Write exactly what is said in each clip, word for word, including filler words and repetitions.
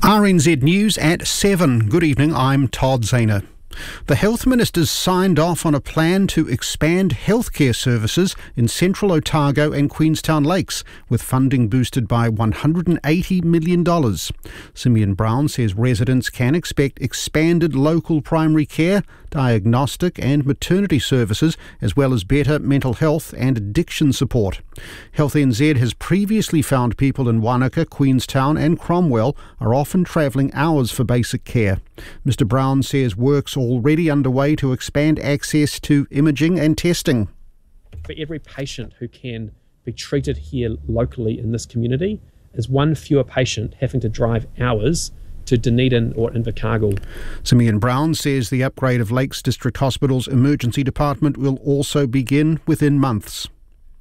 R N Z News at seven. Good evening, I'm Todd Zahner. The Health Minister's signed off on a plan to expand healthcare services in central Otago and Queenstown Lakes, with funding boosted by one hundred eighty million dollars. Simeon Brown says residents can expect expanded local primary care, diagnostic and maternity services, as well as better mental health and addiction support. Health N Z has previously found people in Wanaka, Queenstown and Cromwell are often travelling hours for basic care. Mister Brown says work's already underway to expand access to imaging and testing. For every patient who can be treated here locally in this community is one fewer patient having to drive hours to Dunedin or Invercargill. Simeon Brown says the upgrade of Lakes District Hospital's emergency department will also begin within months.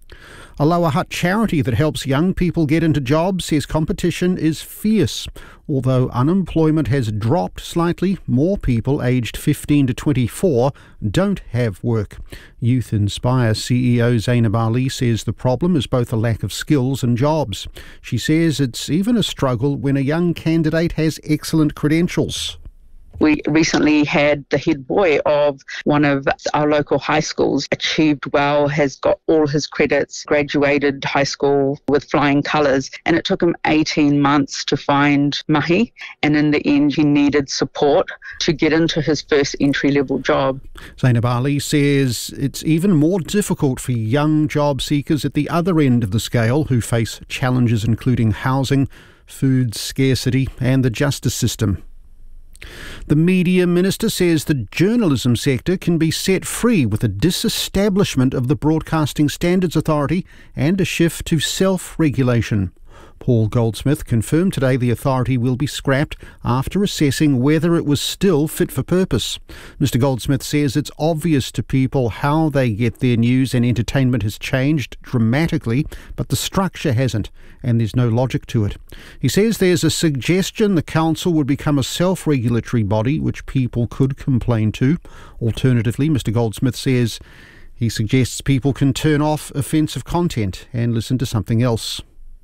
A Lower Hutt charity that helps young people get into jobs says competition is fierce. Although unemployment has dropped slightly, more people aged fifteen to twenty-four don't have work. Youth Inspire C E O Zainab Ali says the problem is both a lack of skills and jobs. She says it's even a struggle when a young candidate has excellent credentials. We recently had the head boy of one of our local high schools achieved well, has got all his credits, graduated high school with flying colours, and it took him eighteen months to find mahi, and in the end he needed support to get into his first entry-level job. Zainab Ali says it's even more difficult for young job seekers at the other end of the scale who face challenges including housing, food scarcity and the justice system. The Media Minister says the journalism sector can be set free with a disestablishment of the Broadcasting Standards Authority and a shift to self-regulation. Paul Goldsmith confirmed today the authority will be scrapped after assessing whether it was still fit for purpose. Mister Goldsmith says it's obvious to people how they get their news and entertainment has changed dramatically, but the structure hasn't, and there's no logic to it. He says there's a suggestion the council would become a self-regulatory body which people could complain to. Alternatively, Mister Goldsmith says he suggests people can turn off offensive content and listen to something else.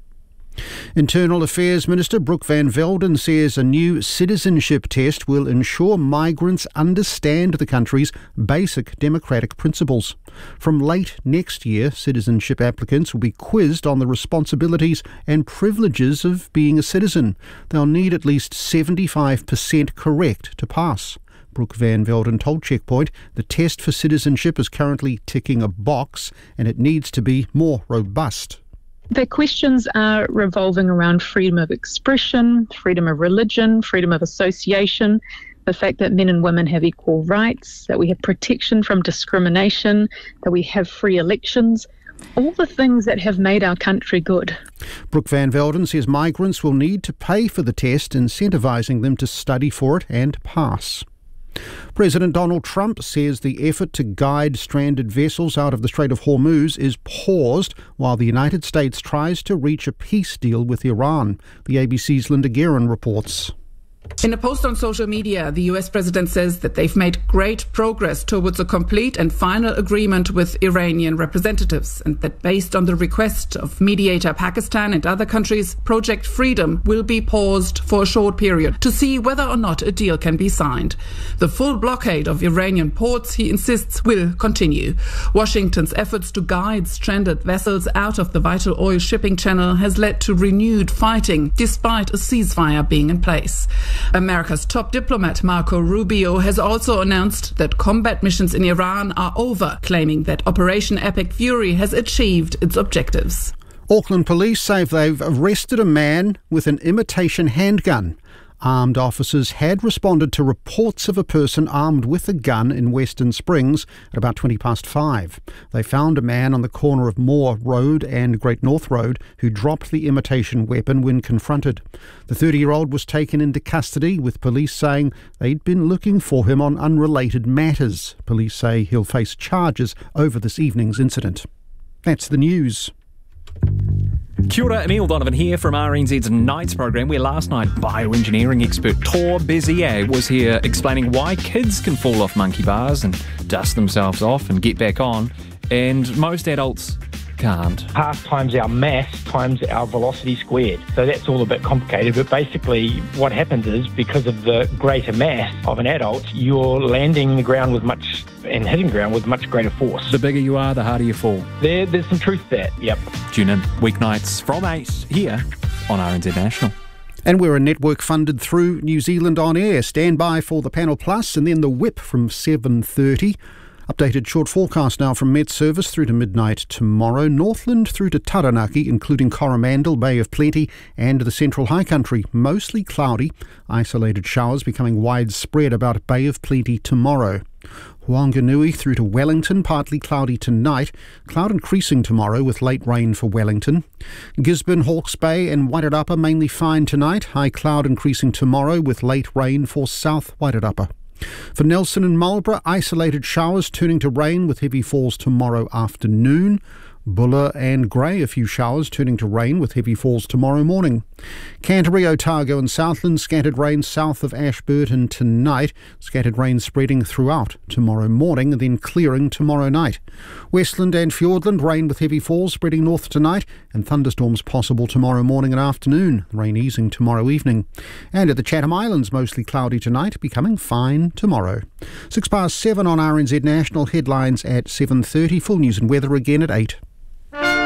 Internal Affairs Minister Brooke Van Velden says a new citizenship test will ensure migrants understand the country's basic democratic principles. From late next year, citizenship applicants will be quizzed on the responsibilities and privileges of being a citizen. They'll need at least seventy-five percent correct to pass. Brooke Van Velden told Checkpoint the test for citizenship is currently ticking a box and it needs to be more robust. The questions are revolving around freedom of expression, freedom of religion, freedom of association, the fact that men and women have equal rights, that we have protection from discrimination, that we have free elections, all the things that have made our country good. Brooke Van Velden says migrants will need to pay for the test, incentivising them to study for it and pass. President Donald Trump says the effort to guide stranded vessels out of the Strait of Hormuz is paused while the United States tries to reach a peace deal with Iran. The A B C's Linda Guerin reports. In a post on social media, the U S president says that they've made great progress towards a complete and final agreement with Iranian representatives, and that based on the request of mediator Pakistan and other countries, Project Freedom will be paused for a short period to see whether or not a deal can be signed. The full blockade of Iranian ports, he insists, will continue. Washington's efforts to guide stranded vessels out of the vital oil shipping channel has led to renewed fighting, despite a ceasefire being in place. America's top diplomat Marco Rubio has also announced that combat missions in Iran are over, claiming that Operation Epic Fury has achieved its objectives. Auckland police say they've arrested a man with an imitation handgun. Armed officers had responded to reports of a person armed with a gun in Western Springs at about twenty past five. They found a man on the corner of Moore Road and Great North Road who dropped the imitation weapon when confronted. The thirty-year-old was taken into custody, with police saying they'd been looking for him on unrelated matters. Police say he'll face charges over this evening's incident. That's the news. Kia ora, Emile Donovan here from R N Z's Nights programme, where last night bioengineering expert Tor Bezier was here explaining why kids can fall off monkey bars and dust themselves off and get back on, and most adults can't. Half times our mass times our velocity squared. So that's all a bit complicated, but basically what happens is because of the greater mass of an adult, you're landing the ground with much and hitting ground with much greater force. The bigger you are, the harder you fall. There, there's some truth to that, yep. Tune in weeknights from eight here on R N Z National. And we're a network funded through New Zealand On Air. Stand by for the Panel Plus and then the Whip from seven thirty. Updated short forecast now from Met Service through to midnight tomorrow. Northland through to Taranaki, including Coromandel, Bay of Plenty and the Central High Country. Mostly cloudy. Isolated showers becoming widespread about Bay of Plenty tomorrow. Whanganui through to Wellington, partly cloudy tonight. Cloud increasing tomorrow with late rain for Wellington. Gisborne, Hawke's Bay and Wairarapa mainly fine tonight. High cloud increasing tomorrow with late rain for South Wairarapa. For Nelson and Marlborough, isolated showers turning to rain with heavy falls tomorrow afternoon. Buller and Grey, a few showers turning to rain with heavy falls tomorrow morning. Canterbury, Otago and Southland, scattered rain south of Ashburton tonight. Scattered rain spreading throughout tomorrow morning, then clearing tomorrow night. Westland and Fiordland, rain with heavy falls spreading north tonight, and thunderstorms possible tomorrow morning and afternoon. Rain easing tomorrow evening. And at the Chatham Islands, mostly cloudy tonight, becoming fine tomorrow. Six past seven on R N Z National. Headlines at seven thirty. Full news and weather again at eight.